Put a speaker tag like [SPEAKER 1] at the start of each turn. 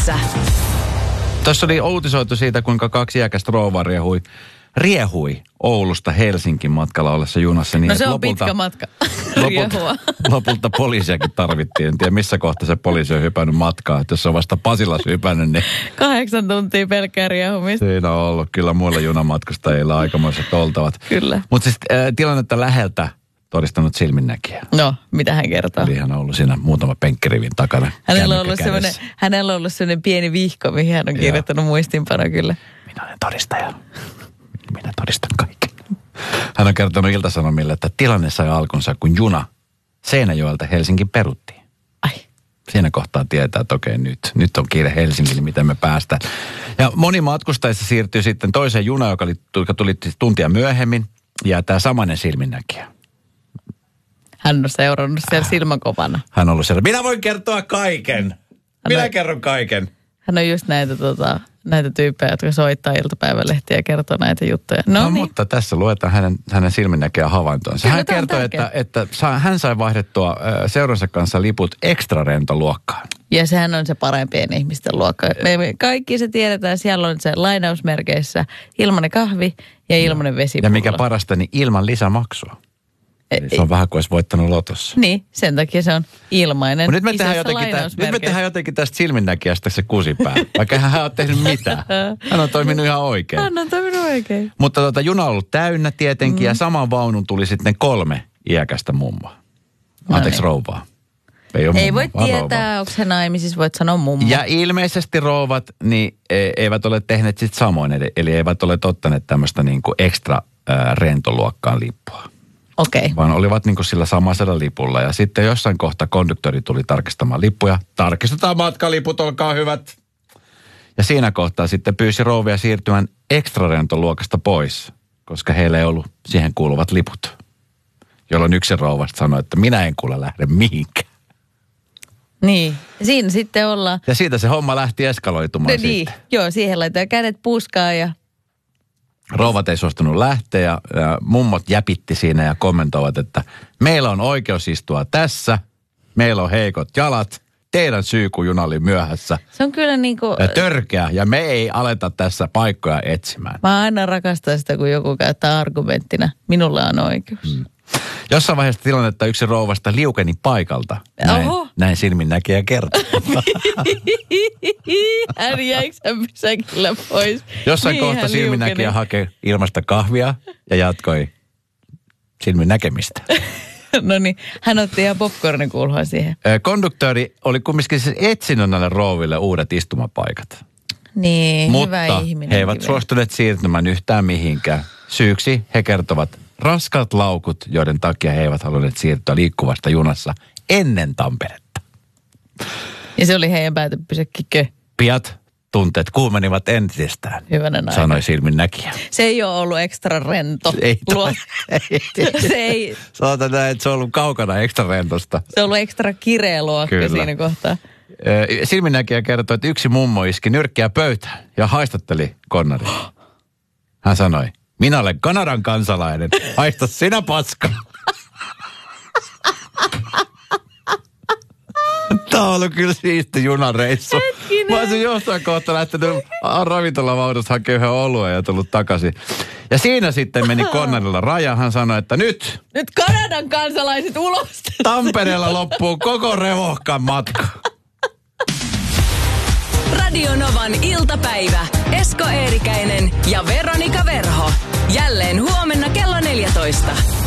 [SPEAKER 1] Ylepuheessa.
[SPEAKER 2] Tuossa oli uutisoitu siitä, kuinka 2 iäkästä rouvaa riehui Oulusta Helsinkiin matkalla ollessa junassa. Niin
[SPEAKER 1] no se on pitkä matka.
[SPEAKER 2] Lopulta poliisiakin tarvittiin. En tiedä, missä kohtaa se poliisi on hypännyt matkaa. Että jos se on vasta Pasilassa hypännyt, niin
[SPEAKER 1] 8 tuntia pelkkää riehumista.
[SPEAKER 2] Siinä on ollut kyllä muilla junamatkustajilla aikamoiset oltavat.
[SPEAKER 1] Kyllä.
[SPEAKER 2] Mutta siis tilannetta läheltä todistanut silminnäkijä.
[SPEAKER 1] No, mitä hän kertoo?
[SPEAKER 2] Eli hän on ollut siinä muutama penkkirivin takana.
[SPEAKER 1] Hänellä on ollut sellainen pieni vihko, mihin hän on kirjoittanut muistinpano kyllä.
[SPEAKER 2] Minä olen todistaja. Minä todistan kaiken. Hän on kertonut Ilta-Sanomille, että tilanne sai alkunsa, kun juna Seinäjoelta Helsinkiin peruttiin.
[SPEAKER 1] Ai.
[SPEAKER 2] Siinä kohtaa tietää, että okei, nyt on kiire Helsingille, miten me päästään. Ja moni matkustajista siirtyi sitten toiseen junaan, joka tuli tuntia myöhemmin. Ja tämä samainen silminnäkijä.
[SPEAKER 1] Hän on seurannut siellä silmäkovana.
[SPEAKER 2] Hän on ollut siellä. Minä voin kertoa kaiken. Minä kerron kaiken.
[SPEAKER 1] Hän on just näitä tyyppejä, jotka soittaa iltapäivälehtiä ja kertoo näitä juttuja.
[SPEAKER 2] No niin. Mutta tässä luetaan hänen silminnäkijän havaintoonsa. Hän kertoi, että hän sai vaihdettua seuransa kanssa liput ekstra rentoluokkaan.
[SPEAKER 1] Ja sehän on se parempien ihmisten luokka. Me kaikki se tiedetään, siellä on se lainausmerkeissä ilmainen kahvi ja ilmainen vesipullo.
[SPEAKER 2] Ja mikä parasta, niin ilman lisämaksua. Eli se on vähän kuin olisi voittanut lotossa.
[SPEAKER 1] Niin, sen takia se on ilmainen.
[SPEAKER 2] Nyt me tehdään jotenkin tästä silminnäkijästä se kusipää, vaikka hän ole tehnyt mitään. Hän on toiminut ihan oikein.
[SPEAKER 1] Hän on toiminut oikein.
[SPEAKER 2] Mutta juna on ollut täynnä tietenkin ja saman vaunun tuli sitten 3 iäkästä mummoa. Anteeksi, rouvaa.
[SPEAKER 1] Ei voi tietää, onko se naimisissa, voit sanoa mummo.
[SPEAKER 2] Ja ilmeisesti rouvat niin eivät ole tehneet sitten samoin, eli eivät ole ottaneet tämmöistä niinku ekstra rentoluokkaan lippua.
[SPEAKER 1] Okei.
[SPEAKER 2] Vaan olivat niin kuin sillä samaisella lipulla. Ja sitten jossain kohta konduktööri tuli tarkistamaan lippuja. Tarkistetaan matkaliput, olkaa hyvät. Ja siinä kohtaa sitten pyysi rouvia siirtymään ekstrarentoluokasta pois, koska heillä ei ollut siihen kuuluvat liput. Jolloin yksi rouvasta sanoi, että minä en kuule lähde mihinkään.
[SPEAKER 1] Niin, siinä sitten ollaan.
[SPEAKER 2] Ja siitä se homma lähti eskaloitumaan sitten.
[SPEAKER 1] Niin, joo, siihen laitetaan kädet puskaan ja
[SPEAKER 2] rouvat ei suostunut lähteä ja mummot jäpitti siinä ja kommentoivat, että meillä on oikeus istua tässä, meillä on heikot jalat, teidän syy kun juna oli myöhässä.
[SPEAKER 1] Se on kyllä niinku
[SPEAKER 2] törkeä ja me ei aleta tässä paikkoja etsimään.
[SPEAKER 1] Mä aina rakastan sitä, kun joku käyttää argumenttina, minulla on oikeus.
[SPEAKER 2] Jossain vaiheessa tilannetta yksi rouvasta liukeni paikalta. Näin silminnäkijä kertoo.
[SPEAKER 1] Hän jäikö hän pysäkillä pois?
[SPEAKER 2] Jossain kohta silminnäkijä hakee ilmasta kahvia ja jatkoi silmin näkemistä.
[SPEAKER 1] No niin, hän otti ihan popcornin kulhoa siihen.
[SPEAKER 2] Konduktööri oli kumminkin siis etsinyt näille rouville uudet istumapaikat.
[SPEAKER 1] Niin,
[SPEAKER 2] mutta
[SPEAKER 1] hyvä ihminen.
[SPEAKER 2] He eivät suostuneet siirtymään yhtään mihinkään. Syyksi he kertovat raskaat laukut, joiden takia he eivät halunneet siirtyä liikkuvasta junassa ennen Tamperetta.
[SPEAKER 1] Ja se oli heidän päätöpysäkkikö?
[SPEAKER 2] Piat tunteet kuumenivat entisestään,
[SPEAKER 1] hyvänen aika,
[SPEAKER 2] sanoi silminnäkijä.
[SPEAKER 1] Se ei ole ollut ekstra rento. Se ei.
[SPEAKER 2] Sanotaan näin, että se on ollut kaukana ekstra rentosta.
[SPEAKER 1] Se on ollut ekstra kireä luokka siinä kohtaa.
[SPEAKER 2] Silminnäkijä kertoi, että yksi mummo iski nyrkkiä pöytään ja haistatteli konnaria. Hän sanoi, minä olen Kanadan kansalainen, haista sinä paska. Tämä on ollut kyllä siisti junareissu. Mä olisin jossain kohtaa lähtenyt ravintolavaunusta hakemaan yhden oluen ja tullut takaisin. Ja siinä sitten meni Konnarilla raja. Hän sanoi, että nyt
[SPEAKER 1] Kanadan kansalaiset ulos.
[SPEAKER 2] Tampereella loppuu koko revohkan matka.
[SPEAKER 1] Radio Novan iltapäivä. Esko Eerikäinen ja Veronika Verho. Jälleen huomenna kello 14.